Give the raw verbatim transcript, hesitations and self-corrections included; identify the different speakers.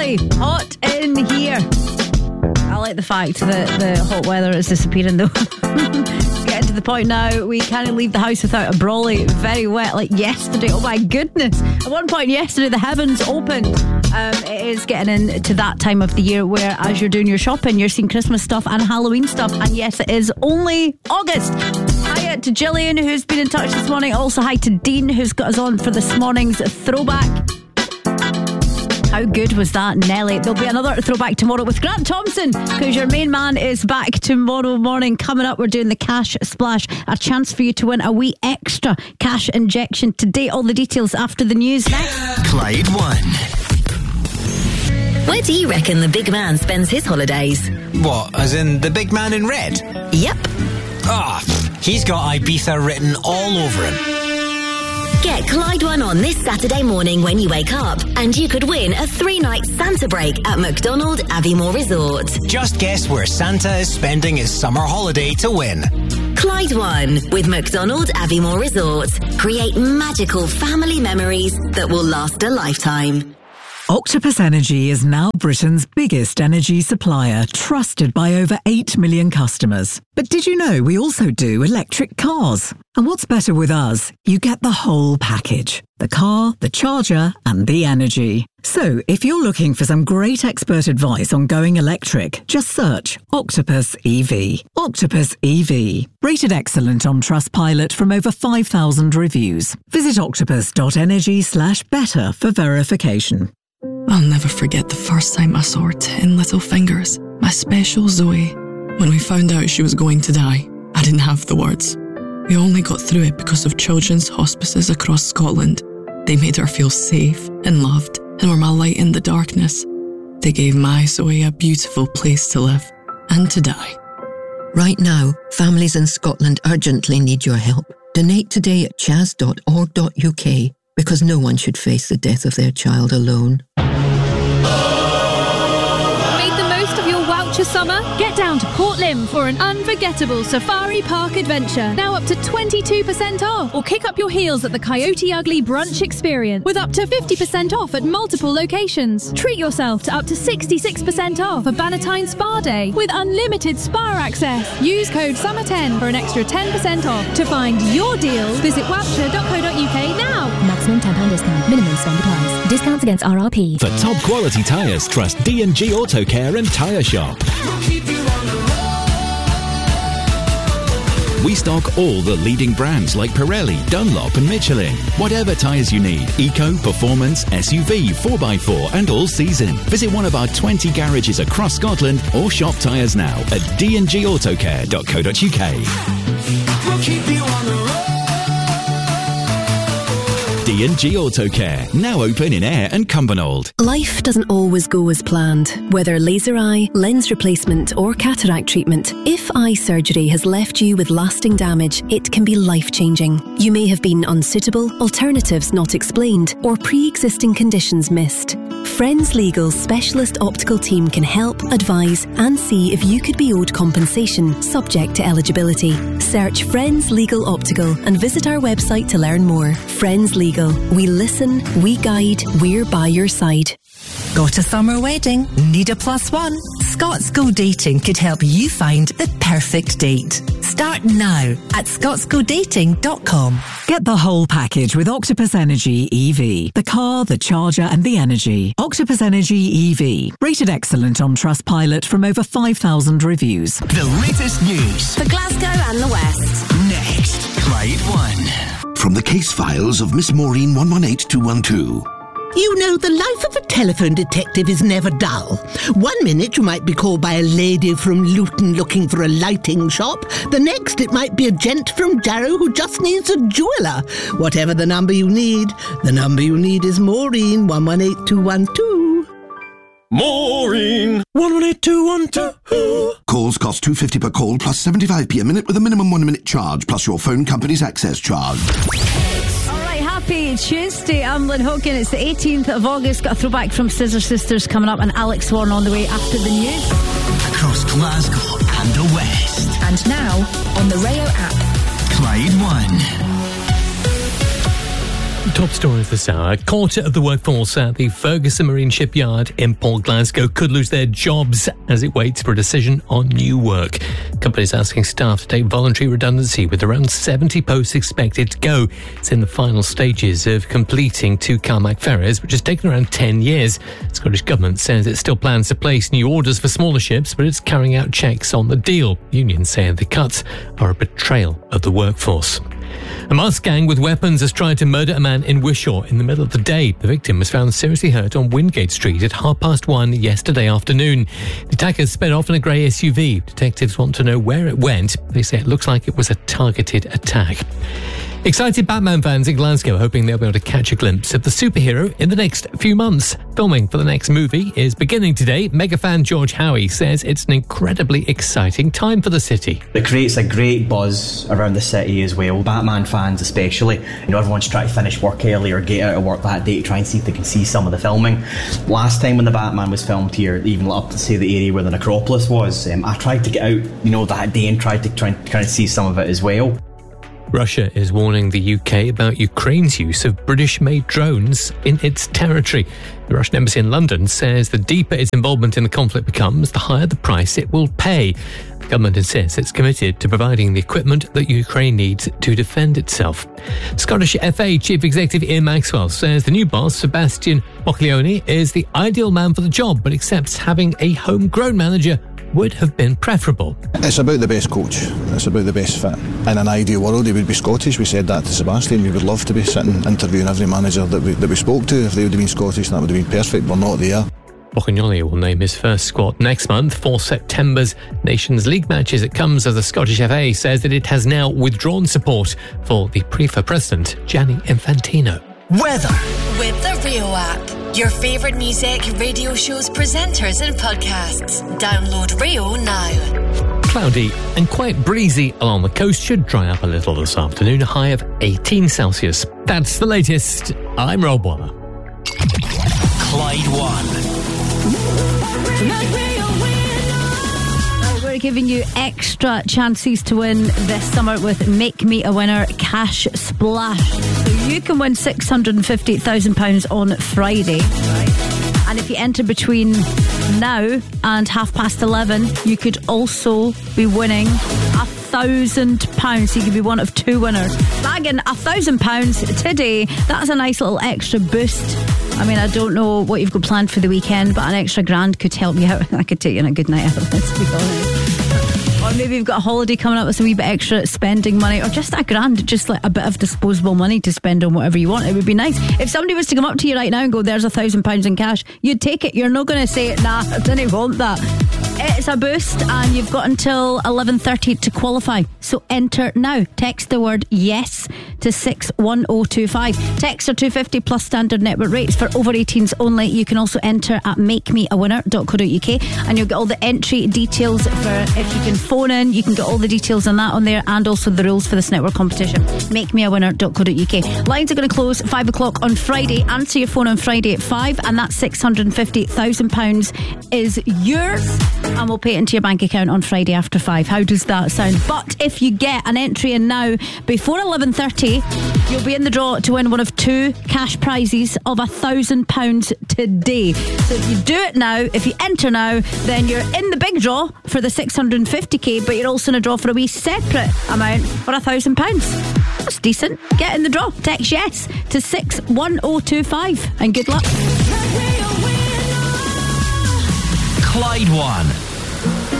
Speaker 1: Sorry, hot in here. I like the fact that the hot weather is disappearing though. Getting to the point now, we can't leave the house without a brolly. Very wet, like yesterday. Oh my goodness. At one point yesterday, the heavens opened. Um, it is getting into that time of the year where, as you're doing your shopping, you're seeing Christmas stuff and Halloween stuff. And yes, it is only August. Hi to Gillian, who's been in touch this morning. Also, hi to Dean, who's got us on for this morning's throwback. How good was that, Nelly? There'll be another throwback tomorrow with Grant Thompson, because your main man is back tomorrow morning. Coming up, we're doing the cash splash, a chance for you to win a wee extra cash injection today. All the details after the news next.
Speaker 2: Clyde One.
Speaker 3: Where do you reckon the big man spends his holidays?
Speaker 2: What, as in the big man in red?
Speaker 3: Yep.
Speaker 2: Ah, oh, he's got Ibiza written all over him.
Speaker 3: Get Clyde One on this Saturday morning when you wake up, and you could win a three-night Santa break at McDonald Aviemore Resort.
Speaker 2: Just guess where Santa is spending his summer holiday to win.
Speaker 3: Clyde One with McDonald Aviemore Resort. Create magical family memories that will last a lifetime.
Speaker 4: Octopus Energy is now Britain's biggest energy supplier, trusted by over eight million customers. But did you know we also do electric cars? And what's better with us? You get the whole package. The car, the charger, and the energy. So, if you're looking for some great expert advice on going electric, just search Octopus E V. Octopus E V. Rated excellent on Trustpilot from over five thousand reviews. Visit octopus.energy slash better for verification.
Speaker 5: I'll never forget the first time I saw her ten little fingers, my special Zoe. When we found out she was going to die, I didn't have the words. We only got through it because of children's hospices across Scotland. They made her feel safe and loved and were my light in the darkness. They gave my Zoe a beautiful place to live and to die.
Speaker 6: Right now, families in Scotland urgently need your help. Donate today at chas dot org dot U K, because no one should face the death of their child alone.
Speaker 7: Made the most of your Woucher summer? Get down to Port Lim for an unforgettable safari park adventure. Now up to twenty-two percent off. Or kick up your heels at the Coyote Ugly Brunch Experience with up to fifty percent off at multiple locations. Treat yourself to up to sixty-six percent off a Bannatyne Spa Day with unlimited spa access. Use code summer ten for an extra ten percent off. To find your deals, visit woucher dot co dot U K now.
Speaker 8: Maximum ten pounds discount. Minimum spend applies. Discounts against R R P.
Speaker 9: For top quality tyres, trust D and G Auto Care and Tyre Shop. We stock all the leading brands like Pirelli, Dunlop and Michelin. Whatever tyres you need, eco, performance, S U V, four by four and all season. Visit one of our twenty garages across Scotland or shop tyres now at d and g autocare dot co dot U K. We'll keep you on the road. D and G Auto Care, now open in Ayr and Cumbernauld.
Speaker 10: Life doesn't always go as planned. Whether laser eye, lens replacement or cataract treatment, if eye surgery has left you with lasting damage, it can be life-changing. You may have been unsuitable, alternatives not explained, or pre-existing conditions missed. Friends Legal's specialist optical team can help, advise and see if you could be owed compensation, subject to eligibility. Search Friends Legal Optical and visit our website to learn more. Friends Legal. We listen, we guide, we're by your side.
Speaker 11: Got a summer wedding? Need a plus one? Scots Go Dating could help you find the perfect date. Start now at scots go dating dot com.
Speaker 4: Get the whole package with Octopus Energy E V. The car, the charger and the energy. Octopus Energy E V. Rated excellent on Trustpilot from over five thousand reviews.
Speaker 2: The latest news
Speaker 3: for Glasgow and the West.
Speaker 2: Next, Clyde One.
Speaker 12: From the case files of Miss Maureen one one eight two one two.
Speaker 13: You know, the life of a telephone detective is never dull. One minute you might be called by a lady from Luton looking for a lighting shop. The next it might be a gent from Jarrow who just needs a jeweller. Whatever the number you need, the number you need is Maureen one one eight two one two.
Speaker 12: Maureen one one eight two one two. Calls cost two pounds fifty per call plus seventy-five p a minute with a minimum one minute charge plus your phone company's access charge.
Speaker 1: Happy Tuesday, I'm Lynn Hogan. It's the eighteenth of August. Got a throwback from Scissor Sisters coming up and Alex Warren on the way after the news.
Speaker 2: Across Glasgow and the West.
Speaker 8: And now on the Rayo app.
Speaker 2: Clyde One.
Speaker 14: Top story of this hour. A quarter of the workforce at the Ferguson Marine Shipyard in Port Glasgow could lose their jobs as it waits for a decision on new work. Companies asking staff to take voluntary redundancy, with around seventy posts expected to go. It's in the final stages of completing two Carmack ferries, which has taken around ten years. The Scottish Government says it still plans to place new orders for smaller ships, but it's carrying out checks on the deal. Unions say the cuts are a betrayal of the workforce. A masked gang with weapons has tried to murder a man in Wishaw in the middle of the day. The victim was found seriously hurt on Wingate Street at half past one yesterday afternoon. The attackers sped off in a grey S U V. Detectives want to know where it went. They say it looks like it was a targeted attack. Excited Batman fans in Glasgow hoping they'll be able to catch a glimpse of the superhero in the next few months. Filming for the next movie is beginning today. Mega fan George Howie says it's an incredibly exciting time for the city.
Speaker 15: It creates a great buzz around the city as well. Batman fans especially. You know, everyone's trying to finish work early or get out of work that day to try and see if they can see some of the filming. Last time when the Batman was filmed here, even up to say the area where the necropolis was, um, I tried to get out, you know, that day and tried to try and kind of see some of it as well.
Speaker 14: Russia is warning the U K about Ukraine's use of British-made drones in its territory. The Russian embassy in London says the deeper its involvement in the conflict becomes, the higher the price it will pay. The government insists it's committed to providing the equipment that Ukraine needs to defend itself. Scottish F A Chief Executive Ian Maxwell says the new boss, Sebastian Boccioni, is the ideal man for the job, but accepts having a homegrown manager would have been preferable.
Speaker 16: It's about the best coach. It's about the best fit. In an ideal world, he would be Scottish. We said that to Sebastian. We would love to be sitting interviewing every manager that we, that we spoke to. If they would have been Scottish, that would have been perfect. We're not there.
Speaker 14: Boccioni will name his first squad next month for September's Nations League matches. It comes as the Scottish F A says that it has now withdrawn support for the FIFA president, Gianni Infantino.
Speaker 2: Weather.
Speaker 17: With the Rio app. Your favourite music, radio shows, presenters and podcasts. Download Rio now.
Speaker 14: Cloudy and quite breezy along the coast. Should dry up a little this afternoon. A high of eighteen Celsius. That's the latest. I'm Rob Waller.
Speaker 2: Clyde One.
Speaker 1: We're giving you extra chances to win this summer with Make Me a Winner Cash Splash. So you can win six hundred fifty thousand pounds on Friday, right? And if you enter between now and half past eleven, you could also be winning a thousand pounds. So you could be one of two winners. Bagging a thousand pounds today. That's a nice little extra boost. I mean, I don't know what you've got planned for the weekend, but an extra grand could help you out. I could take you on a good night out, let's be honest. Or maybe you've got a holiday coming up with a wee bit extra spending money, or just a grand, just like a bit of disposable money to spend on whatever you want. It would be nice. If somebody was to come up to you right now and go, there's a thousand pounds in cash, you'd take it. You're not going to say, nah, I didn't want that. It's a boost, and you've got until eleven thirty to qualify. So enter now. Text the word yes to six one oh two five. Text are two fifty plus standard network rates for over eighteens only. You can also enter at make me a winner dot co dot uk, and you'll get all the entry details for if you can phone in. You can get all the details on that on there, and also the rules for this network competition. make me a winner dot co dot uk. Lines are going to close at five o'clock on Friday. Answer your phone on Friday at five, and that six hundred fifty thousand pounds is yours, and we'll pay it into your bank account on Friday after five. How does that sound? But if you get an entry in now before eleven thirty, you'll be in the draw to win one of two cash prizes of a thousand pounds today. So if you do it now, if you enter now, then you're in the big draw for the six hundred fifty k, but you're also in a draw for a wee separate amount for a thousand pounds. That's decent. Get in the draw. Text yes to six one oh two five, and good luck.
Speaker 2: Clyde One.